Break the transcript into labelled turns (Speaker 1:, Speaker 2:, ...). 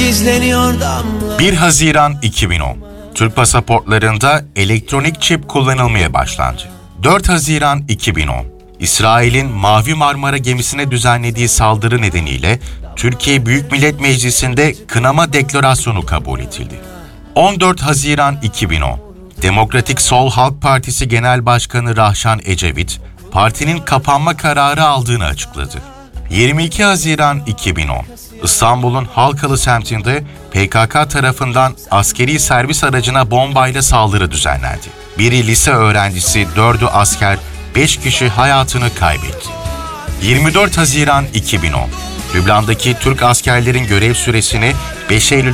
Speaker 1: gizleniyor damla.
Speaker 2: 1 Haziran 2010. Türk pasaportlarında elektronik çip kullanılmaya başlandı. 4 Haziran 2010. İsrail'in Mavi Marmara gemisine düzenlediği saldırı nedeniyle Türkiye Büyük Millet Meclisi'nde kınama deklarasyonu kabul edildi. 14 Haziran 2010. Demokratik Sol Halk Partisi Genel Başkanı Rahşan Ecevit, partinin kapanma kararı aldığını açıkladı. 22 Haziran 2010. İstanbul'un Halkalı semtinde PKK tarafından askeri servis aracına bombayla saldırı düzenlendi. Biri lise öğrencisi, 4'ü asker, 5 kişi hayatını kaybetti. 24 Haziran 2010. Lübnan'daki Türk askerlerin görev süresini 5 Eylül